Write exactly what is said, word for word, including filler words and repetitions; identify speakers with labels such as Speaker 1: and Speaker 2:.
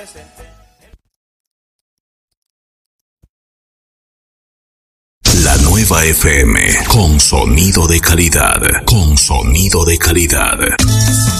Speaker 1: La nueva F M, con sonido de calidad, con sonido de calidad.